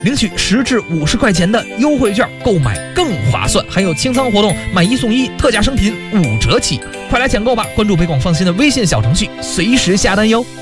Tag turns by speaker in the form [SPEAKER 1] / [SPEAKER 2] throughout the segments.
[SPEAKER 1] 领取10至50块钱的优惠券，购买更划算，还有清仓活动，买1送1，特价商品5折起，快来抢购吧！关注北广放心的微信小程序，随时下单哟。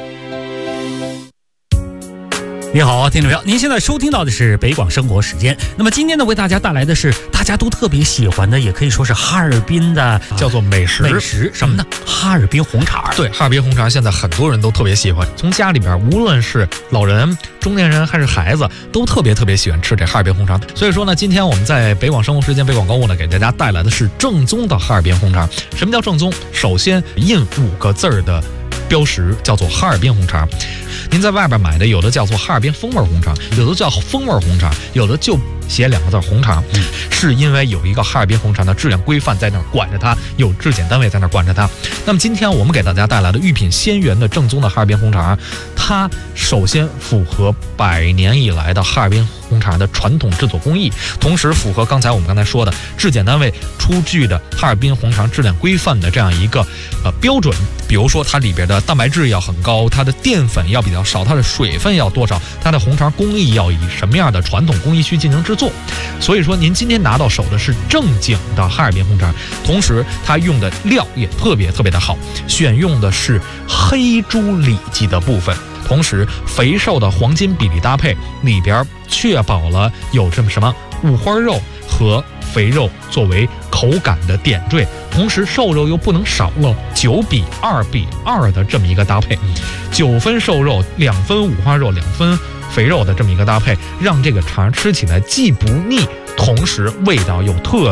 [SPEAKER 2] 你好，听众朋友，您现在收听到的是北广生活时间。那么今天呢，为大家带来的是大家都特别喜欢的，也可以说是哈尔滨的
[SPEAKER 1] 叫做美食
[SPEAKER 2] 什么呢？哈尔滨红肠。
[SPEAKER 1] 对，哈尔滨红肠现在很多人都特别喜欢，从家里边无论是老人、中年人还是孩子，都特别喜欢吃这哈尔滨红肠。所以说呢，今天我们在北广生活时间、北广购物呢，给大家带来的是正宗的哈尔滨红肠。什么叫正宗？首先印5个字的标识，叫做哈尔滨红肠。您在外边买的，有的叫做哈尔滨风味红肠，有的叫风味红肠，有的就写2个字红肠，是因为有一个哈尔滨红肠的质量规范在那儿管着它，有质检单位在那儿管着它。那么今天我们给大家带来的御品鲜源的正宗的哈尔滨红肠，它首先符合100年以来的哈尔滨红肠的传统制作工艺，同时符合刚才说的质检单位出具的哈尔滨红肠质量规范的这样一个标准。比如说它里边的蛋白质要很高，它的淀粉要比较少，它的水分要多少，它的红肠工艺要以什么样的传统工艺去进行制作。所以说您今天拿到手的是正经的哈尔滨红肠，同时它用的料也特别的好，选用的是黑猪里脊的部分，同时肥瘦的黄金比例搭配，里边确保了有这么什么五花肉和肥肉作为口感的点缀，同时瘦肉又不能少了9:2:2的这么一个搭配，9分瘦肉2分五花肉2分肥肉的这么一个搭配，让这个肠吃起来既不腻，同时味道又特